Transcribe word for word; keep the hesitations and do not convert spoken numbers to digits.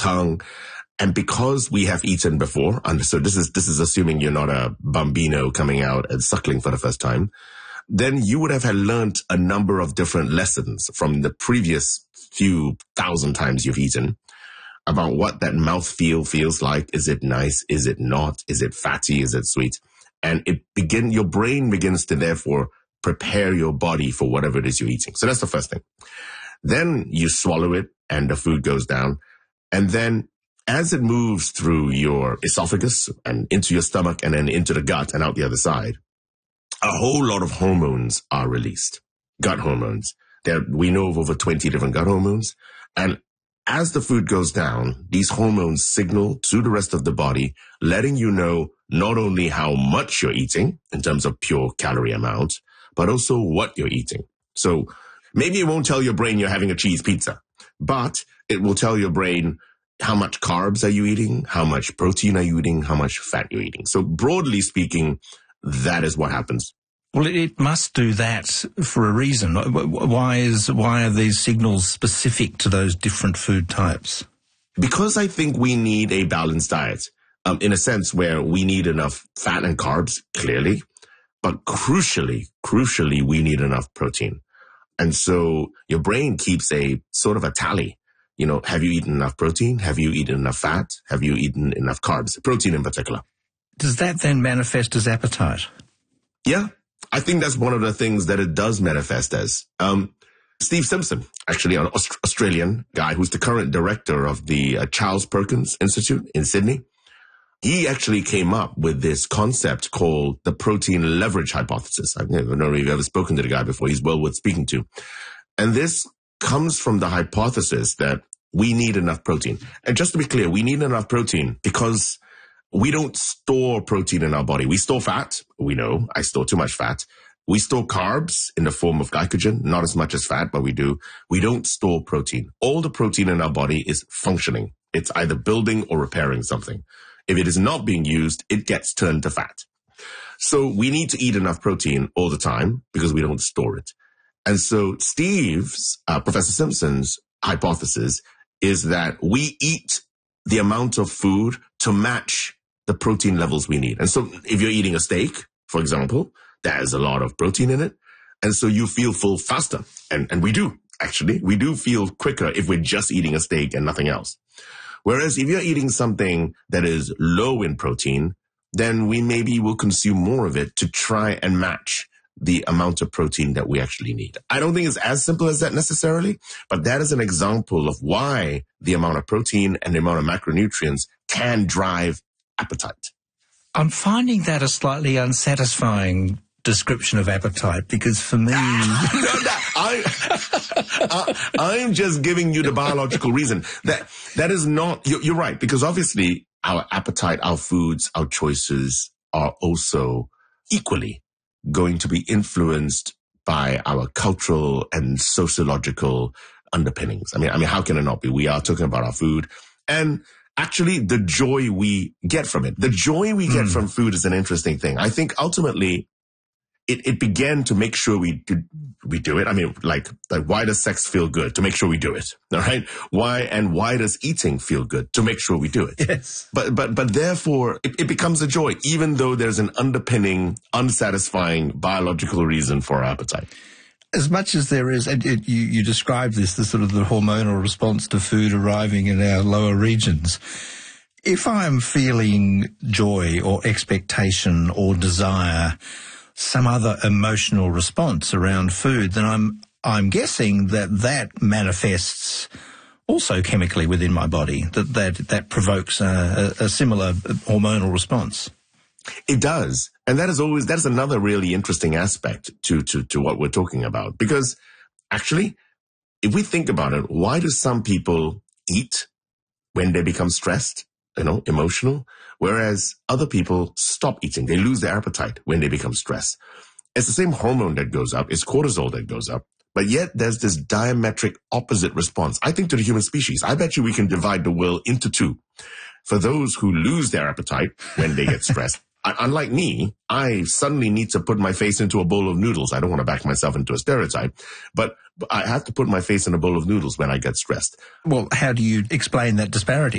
tongue. And because we have eaten before, and so this is, this is assuming you're not a bambino coming out and suckling for the first time, then you would have had learned a number of different lessons from the previous few thousand times you've eaten about what that mouthfeel feels like. Is it nice? Is it not? Is it fatty? Is it sweet? And it begin, your brain begins to therefore prepare your body for whatever it is you're eating. So that's the first thing. Then you swallow it and the food goes down. And then as it moves through your esophagus and into your stomach and then into the gut and out the other side, a whole lot of hormones are released. Gut hormones. There, we know of over twenty different gut hormones. And as the food goes down, these hormones signal to the rest of the body, letting you know not only how much you're eating in terms of pure calorie amount, but also what you're eating. So maybe it won't tell your brain you're having a cheese pizza, but it will tell your brain how much carbs are you eating, how much protein are you eating, how much fat you're eating. So broadly speaking, that is what happens. Well, it must do that for a reason. Why is why are these signals specific to those different food types? Because I think we need a balanced diet, um, in a sense where we need enough fat and carbs, clearly, but crucially, crucially, we need enough protein. And so your brain keeps a sort of a tally. You know, have you eaten enough protein? Have you eaten enough fat? Have you eaten enough carbs? Protein in particular. Does that then manifest as appetite? Yeah, I think that's one of the things that it does manifest as. Um, Steve Simpson, actually an Aust- Australian guy who's the current director of the uh, Charles Perkins Institute in Sydney, he actually came up with this concept called the protein leverage hypothesis. I don't know if you've ever spoken to the guy before. He's well worth speaking to. And this comes from the hypothesis that we need enough protein. And just to be clear, we need enough protein because we don't store protein in our body. We store fat. We know I store too much fat. We store carbs in the form of glycogen, not as much as fat, but we do. We don't store protein. All the protein in our body is functioning. It's either building or repairing something. If it is not being used, it gets turned to fat. So we need to eat enough protein all the time because we don't store it. And so Steve's, uh, Professor Simpson's hypothesis is that we eat the amount of food to match the protein levels we need. And so if you're eating a steak, for example, that has a lot of protein in it. And so you feel full faster. And, and we do, actually. We do feel quicker if we're just eating a steak and nothing else. Whereas if you're eating something that is low in protein, then we maybe will consume more of it to try and match the amount of protein that we actually need. I don't think it's as simple as that necessarily, but that is an example of why the amount of protein and the amount of macronutrients can drive appetite. I'm finding that a slightly unsatisfying description of appetite because for me... no, no, I, I, I'm just giving you the biological reason. That that is not... You're, you're right, because obviously our appetite, our foods, our choices are also equally going to be influenced by our cultural and sociological underpinnings. I mean, I mean, how can it not be? We are talking about our food and actually the joy we get from it. The joy we get mm. from food is an interesting thing. I think ultimately it, it began to make sure we do, we do it. I mean, like, like, why does sex feel good? To make sure we do it. All right. Why, and why does eating feel good? To make sure we do it. Yes. But, but, but therefore it, it becomes a joy, even though there's an underpinning, unsatisfying biological reason for our appetite. As much as there is, and it, you, you described this, the sort of the hormonal response to food arriving in our lower regions. If I'm feeling joy or expectation or desire, some other emotional response around food, then I'm I'm guessing that that manifests also chemically within my body, that that, that provokes a, a, a similar hormonal response. It does. And that is always, that's another really interesting aspect to, to, to what we're talking about. Because actually, if we think about it, why do some people eat when they become stressed, you know, emotional, whereas other people stop eating? They lose their appetite when they become stressed. It's the same hormone that goes up. It's cortisol that goes up. But yet there's this diametric opposite response, I think, to the human species. I bet you we can divide the world into two. For those who lose their appetite when they get stressed, unlike me, I suddenly need to put my face into a bowl of noodles. I don't want to back myself into a stereotype, but I have to put my face in a bowl of noodles when I get stressed. Well, how do you explain that disparity?